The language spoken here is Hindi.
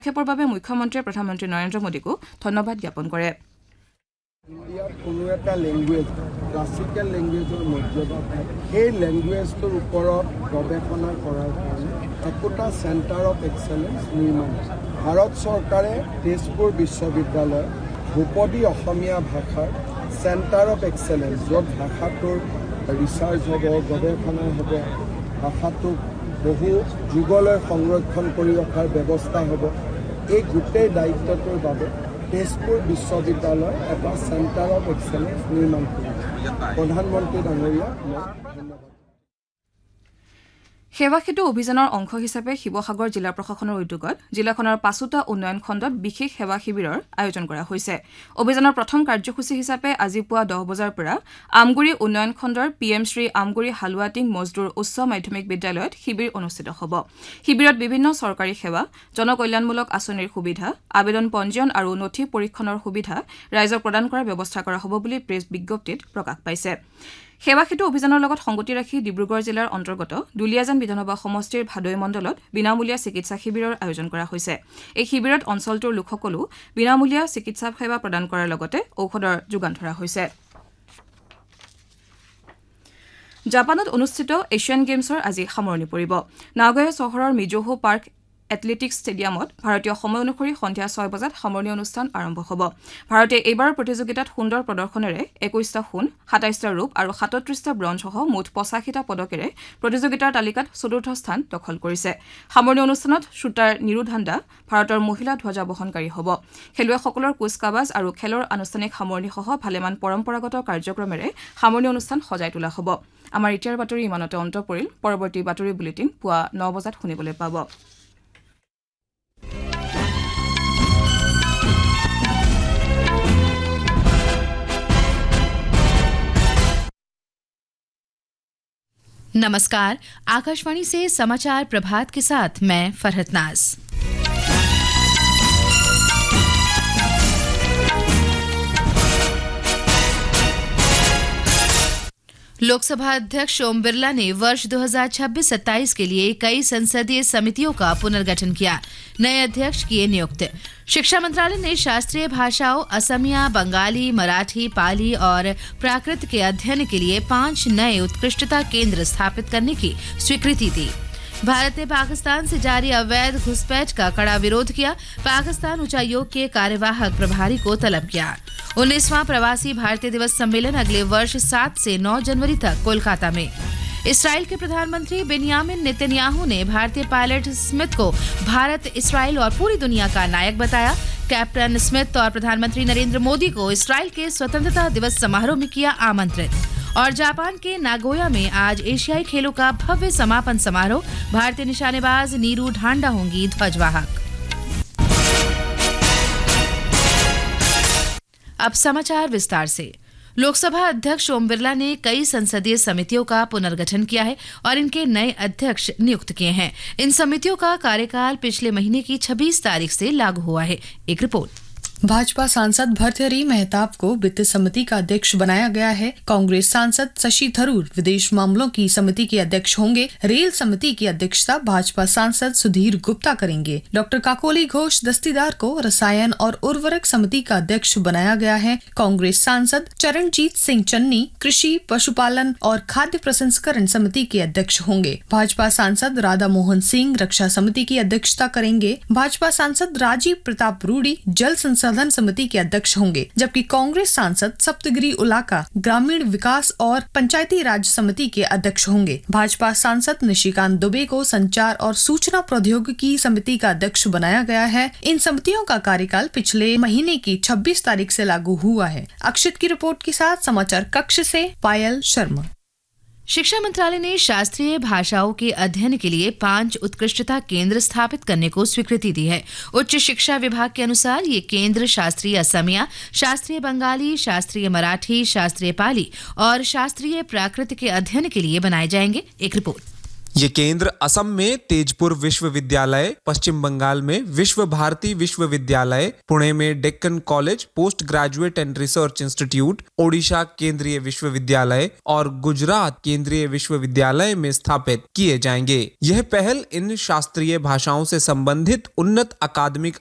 ক্ষেপৰ বাবে মুখ্যমন্ত্ৰীয়ে প্ৰধানমন্ত্ৰী নৰেন্দ্ৰ মোদীকো ধন্যবাদ জ্ঞাপন কৰে। ইণ্ডিয়াত কোনো এটা লেংগুৱেজ ক্লাছিকেল লেংগুৱেজৰ মৰ্যাদা থাকে সেই লেংগুৱেজটোৰ ওপৰত গৱেষণা কৰাৰ কাৰণে একোটা চেণ্টাৰ অফ এক্সেলেঞ্চ নিৰ্মাণ ভাৰত চৰকাৰে তেজপুৰ বিশ্ববিদ্যালয় ধ্ৰুপদী অসমীয়া ভাষাৰ চেণ্টাৰ অফ এক্সেলেঞ্চ য'ত ভাষাটোৰ ৰিচাৰ্চ হ'ব গৱেষণা হ'ব ভাষাটোক বহু যুগলৈ সংৰক্ষণ কৰি ৰখাৰ ব্যৱস্থা হ'ব এই গোটেই দায়িত্বটোৰ বাবে তেজপুৰ বিশ্ববিদ্যালয় এটা চেণ্টাৰ অফ এক্সেলেঞ্চ নিৰ্মাণ কৰিছে প্ৰধানমন্ত্ৰী ডাঙৰীয়া ধন্যবাদ। সেৱা সেতু অভিযানৰ অংশ হিচাপে শিৱসাগৰ জিলা প্ৰশাসনৰ উদ্যোগত জিলাখনৰ ৫টা উন্নয়ন খণ্ডত বিশেষ সেৱা শিবিৰৰ আয়োজন কৰা হৈছে। অভিযানৰ প্ৰথম কাৰ্যসূচী হিচাপে আজি পুৱা 10 বজাৰ পৰা আমগুৰি উন্নয়ন খণ্ডৰ PM শ্ৰী আমগুৰি হালুৱাটিং মজদুৰ উচ্চ মাধ্যমিক বিদ্যালয়ত শিবিৰ অনুষ্ঠিত হ'ব। শিবিৰত বিভিন্ন চৰকাৰী সেৱা, জনকল্যাণমূলক আঁচনিৰ সুবিধা, আবেদন পঞ্জীয়ন আৰু নথি পৰীক্ষণৰ সুবিধা ৰাইজক প্ৰদান কৰাৰ ব্যৱস্থা কৰা হ'ব বুলি প্ৰেছ বিজ্ঞপ্তিত প্ৰকাশ পাইছে। সেৱা সেতু অভিযানৰ লগত সংগতি ৰাখি ডিব্ৰুগড় জিলাৰ অন্তৰ্গত দুলিয়াজান বিধানসভা সমষ্টিৰ ভাদৈ মণ্ডলত বিনামূলীয়া চিকিৎসা শিবিৰৰ আয়োজন কৰা হৈছে। এই শিবিৰত অঞ্চলটোৰ লোকসকলো বিনামূলীয়া চিকিৎসা সেৱা প্ৰদান কৰাৰ লগতে ঔষধৰ যোগান ধৰা হৈছে। জাপানত অনুষ্ঠিত এছিয়ান গেমছৰ আজি সামৰণি পৰিব। নাগোয়া চহৰৰ মিজোহো পাৰ্ক এথলেটিক্স ষ্টেডিয়ামত ভাৰতীয় সময় অনুসৰি সন্ধিয়া 6 বজাত সামৰণি অনুষ্ঠান আৰম্ভ হ'ব। ভাৰতে এইবাৰৰ প্ৰতিযোগিতাত সুন্দৰ প্ৰদৰ্শনেৰে 21টা সোণ, 27টা ৰূপ আৰু 37টা ব্ৰঞ্জসহ মুঠ 85টা পদকেৰে প্ৰতিযোগিতাৰ তালিকাত 4ৰ্থ স্থান দখল কৰিছে। সামৰণি অনুষ্ঠানত শ্বুটাৰ নিৰুধান্দা ভাৰতৰ মহিলা ধ্বজা বহনকাৰী হ'ব। খেলুৱৈসকলৰ কুচকাৱাজ আৰু খেলৰ আনুষ্ঠানিক সামৰণিসহ ভালেমান পৰম্পৰাগত কাৰ্যক্ৰমেৰে সামৰণি অনুষ্ঠান সজাই তোলা হ'ব। আমাৰ এতিয়াৰ বাতৰি ইমানতে অন্ত পৰিল। পৰৱৰ্তী বাতৰি বুলেটিন পুৱা 9 বজাত শুনিবলৈ পাব। नमस्कार, आकाशवाणी से समाचार प्रभात के साथ मैं फरहत नाज। लोकसभा अध्यक्ष ओम बिरला ने वर्ष 2026-27 के लिए कई संसदीय समितियों का पुनर्गठन किया। नए अध्यक्ष किए नियुक्त। शिक्षा मंत्रालय ने शास्त्रीय भाषाओं असमिया, बंगाली, मराठी, पाली और प्राकृत के अध्ययन के लिए 5 नए उत्कृष्टता केंद्र स्थापित करने की स्वीकृति दी। भारत ने पाकिस्तान से जारी अवैध घुसपैठ का कड़ा विरोध किया। पाकिस्तान उच्चायोग के कार्यवाहक प्रभारी को तलब किया। 19वां प्रवासी भारतीय दिवस सम्मेलन अगले वर्ष 7 से 9 जनवरी तक कोलकाता में। इसराइल के प्रधानमंत्री बेंयामिन नेतन्याहू ने भारतीय पायलट स्मिथ को भारत, इसराइल और पूरी दुनिया का नायक बताया। कैप्टन स्मिथ और प्रधानमंत्री नरेंद्र मोदी को इसराइल के स्वतंत्रता दिवस समारोह में किया आमंत्रित। और जापान के नागोया में आज एशियाई खेलों का भव्य समापन समारोह। भारतीय निशानेबाज नीरू ढांडा होंगी ध्वजवाहक। अब समाचार विस्तार से। लोकसभा अध्यक्ष ओम बिरला ने कई संसदीय समितियों का पुनर्गठन किया है और इनके नए अध्यक्ष नियुक्त किए हैं। इन समितियों का कार्यकाल पिछले महीने की 26 तारीख से लागू हुआ है। एक रिपोर्ट। भाजपा सांसद भर्तृहरि मेहताब को वित्त समिति का अध्यक्ष बनाया गया है। कांग्रेस सांसद शशि थरूर विदेश मामलों की समिति के अध्यक्ष होंगे। रेल समिति की अध्यक्षता भाजपा सांसद सुधीर गुप्ता करेंगे। डॉक्टर काकोली घोष दस्तीदार को रसायन और उर्वरक समिति का अध्यक्ष बनाया गया है। कांग्रेस सांसद चरणजीत सिंह चन्नी कृषि, पशुपालन और खाद्य प्रसंस्करण समिति के अध्यक्ष होंगे। भाजपा सांसद राधा मोहन सिंह रक्षा समिति की अध्यक्षता करेंगे। भाजपा सांसद राजीव प्रताप रूडी जल संसाधन समिति के अध्यक्ष होंगे, जबकि कांग्रेस सांसद सप्तगिरी उलाका ग्रामीण विकास और पंचायती राज समिति के अध्यक्ष होंगे। भाजपा सांसद निशिकांत दुबे को संचार और सूचना प्रौद्योगिकी समिति का अध्यक्ष बनाया गया है। इन समितियों का कार्यकाल पिछले महीने की 26 तारीख से लागू हुआ है। अक्षित की रिपोर्ट के साथ समाचार कक्ष से पायल शर्मा। शिक्षा मंत्रालय ने शास्त्रीय भाषाओं के अध्ययन के लिए 5 उत्कृष्टता केंद्र स्थापित करने को स्वीकृति दी है। उच्च शिक्षा विभाग के अनुसार ये केंद्र शास्त्रीय असमिया, शास्त्रीय बंगाली, शास्त्रीय मराठी, शास्त्रीय पाली और शास्त्रीय प्राकृत के अध्ययन के लिए बनाए जाएंगे। एक रिपोर्ट। ये केंद्र असम में तेजपुर विश्वविद्यालय, पश्चिम बंगाल में विश्व भारती विश्वविद्यालय, पुणे में Deccan college post graduate and research institute, Odisha केंद्रीय विश्वविद्यालय और गुजरात केंद्रीय विश्वविद्यालय में स्थापित किए जाएंगे। यह पहल इन शास्त्रीय भाषाओं से संबंधित उन्नत अकादमिक